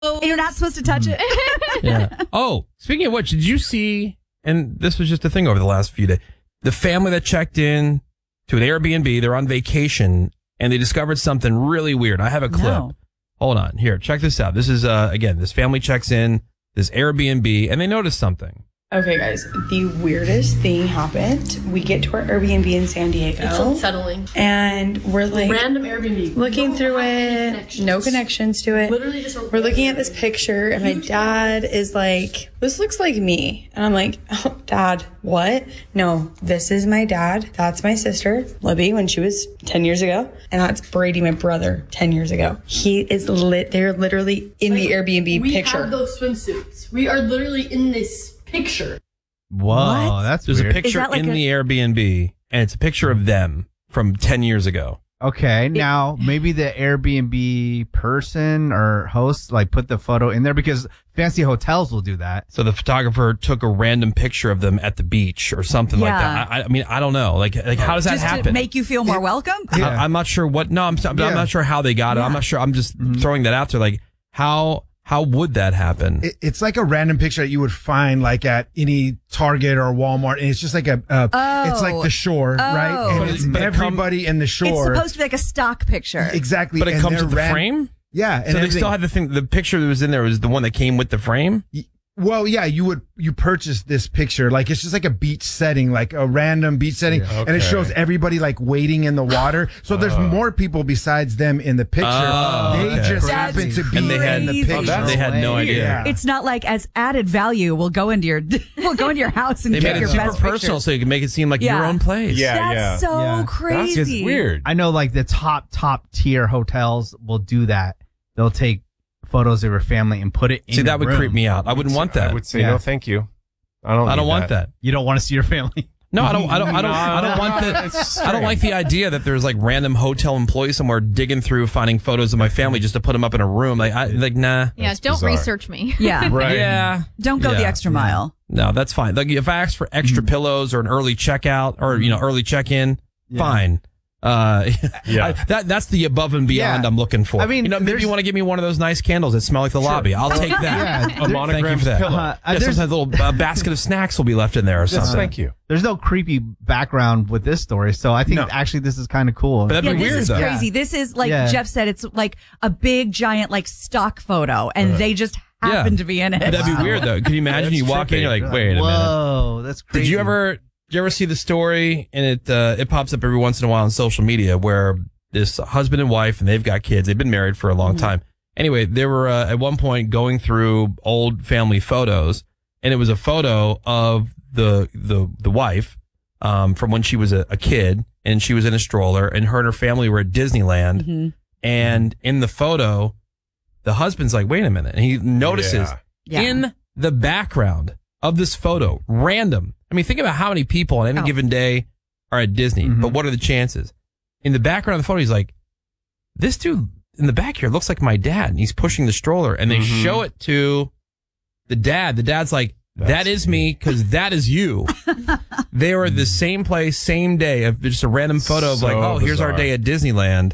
And you're not supposed to touch it. Yeah. Oh, speaking of which, did you see, and this was just a thing over the last few days, the family that checked in to an Airbnb, they're on vacation, and they discovered something really weird. I have a clip. No. Hold on. Here, check this out. This is, again, this family checks in, this Airbnb, and they notice something. Okay, guys, the weirdest thing happened. We get to our Airbnb in San Diego. It's unsettling. And we're like Random Airbnb. looking through it, no connections to it. Literally just We're looking at this picture, and my dad is like, this looks like me. And I'm like, oh, Dad, what? No, this is my dad. That's my sister, Libby, when she was 10 years ago. And that's Brady, my brother, 10 years ago. He is they're literally in the Airbnb picture. We have those swimsuits. We are literally in this picture. Whoa, What? that's There's weird. a picture Is that like in the Airbnb, and it's a picture of them from 10 years ago. Okay, now maybe the Airbnb person or host like put the photo in there because fancy hotels will do that. So the photographer took a random picture of them at the beach or something like Yeah. that. I mean, I don't know. Like how does that Just happen? to make you feel more welcome? I'm not sure what. No, I'm not sure how they got it. I'm not sure. I'm just throwing that out there. Like how would that happen? It's like a random picture that you would find like at any Target or Walmart, and it's just like it's like the shore, right? And it's But it everybody in the It's shore. supposed to be like a stock picture. Exactly. But it and comes they're with the frame. Yeah, and So they everything. still had the picture that was in there was the one that came with the frame. Well, yeah, you purchase this picture like it's just like a beach setting, like a random beach setting, and it shows everybody like wading in the water. So there's more people besides them in the picture. They just happen to be And they had in the crazy. picture. They had no idea. Yeah. It's not like as added value. We'll go into your house and They get made your it super best personal, pictures. so you can make it seem like Yeah. your own place. That's so Yeah. crazy. That's weird. I know like the top tier hotels will do that. They'll take photos of your family and put it in See, that your would room. creep me out. I wouldn't want that. I would say Yeah. no, thank you. I don't I don't want that. You don't want to see your family. No, I don't want It's the. I don't like the idea that there's like random hotel employees somewhere digging through finding photos of my family just to put them up in a room. Nah. Yeah, That's don't bizarre. research me. Yeah. Right. Yeah. Don't go the Yeah. extra mile. No, that's fine. Like if I ask for extra pillows or an early checkout or early check-in, fine. Yeah. That's the above and beyond Yeah. I'm looking for. I mean, maybe there's- you want to give me one of those nice candles that smell like the lobby. I'll take that. Yeah. A Thank you monogrammed for that. pillow. Uh, Yeah, there's- sometimes a little basket of snacks will be left in there or something. Thank you. There's no creepy background with this story, so I think No. actually this is kind of cool. But that'd Yeah, be this weird is though. crazy. This is like Yeah. Jeff said, it's like a big giant like stock photo and they just happen to be in it. But that'd be weird though. Can you imagine That's you walk in, trippy. you're like, wait a minute. Whoa, that's crazy. Did you ever see the story? And it pops up every once in a while on social media where this husband and wife and they've got kids. They've been married for a long time. Anyway, they were at one point going through old family photos, and it was a photo of the wife from when she was a kid, and she was in a stroller, and her family were at Disneyland. And in the photo, the husband's like, "Wait a minute!" And he notices Yeah. in the background of this photo, random. I mean, think about how many people on any given day are at Disney, but what are the chances? In the background of the photo, he's like, this dude in the back here looks like my dad, and he's pushing the stroller, and they show it to the dad. The dad's like, that is me, because that is you. They were at the same place, same day, of just a random photo of like, So oh, here's our bizarre. day at Disneyland,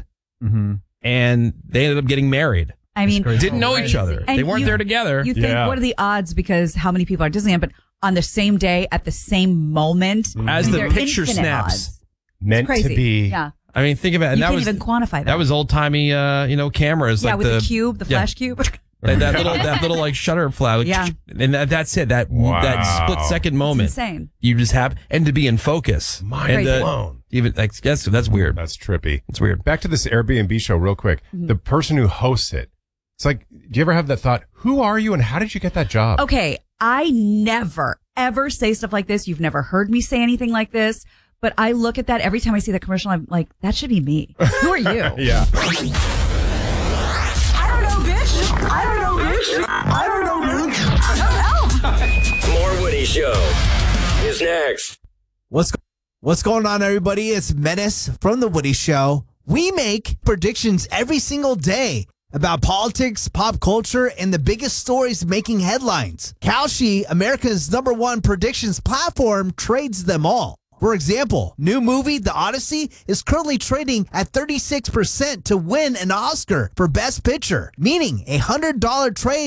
and they ended up getting married. I mean, Didn't know each other. And They weren't you- there together. You think, Yeah. what are the odds because how many people are at Disneyland, but on the same day at the same moment? As I mean, the they're picture infinite snaps. odds. Meant to Crazy. be. Yeah. I mean, think about it. And You that can't was even quantify that. that was old timey, cameras. yeah, like with the cube, the yeah. flash cube. Like that little like shutter flash. Like, Yeah. And that's it. That split second moment. insane. You just have, and to be in focus. Mind And, blown. Even like, that's weird. That's trippy. It's weird. Back to this Airbnb show real quick. The person who hosts it, it's like, do you ever have that thought, who are you and how did you get that job? Okay, I never, ever say stuff like this. You've never heard me say anything like this. But I look at that every time I see that commercial. I'm like, that should be me. Who are you? Yeah. I don't know, bitch. I don't know, bitch. I don't know, bitch. I don't know. More Woody Show is next. What's going on, everybody? It's Menace from The Woody Show. We make predictions every single day about politics, pop culture, and the biggest stories making headlines. Kalshi, America's #1 predictions platform, trades them all. For example, new movie The Odyssey is currently trading at 36% to win an Oscar for Best Picture, meaning a $100 trade